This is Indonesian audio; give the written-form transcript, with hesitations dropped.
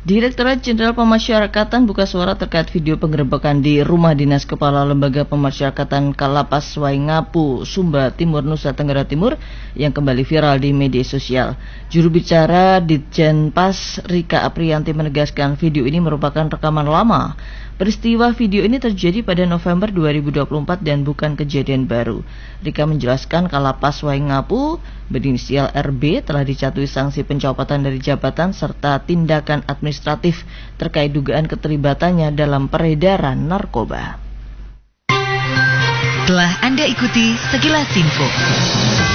Direktorat Jenderal Pemasyarakatan buka suara terkait video penggerebekan di rumah dinas Kepala Lembaga Pemasyarakatan Kalapas Waingapu, Sumba Timur, Nusa Tenggara Timur yang kembali viral di media sosial. Juru bicara Ditjenpas Rika Aprianti menegaskan video ini merupakan rekaman lama. Peristiwa video ini terjadi pada November 2024 dan bukan kejadian baru. Rika menjelaskan Kalapas Waingapu berinisial RB telah dijatuhi sanksi pencopotan dari jabatan serta tindakan administratif terkait dugaan keterlibatannya dalam peredaran narkoba. Telah Anda ikuti sekilas info.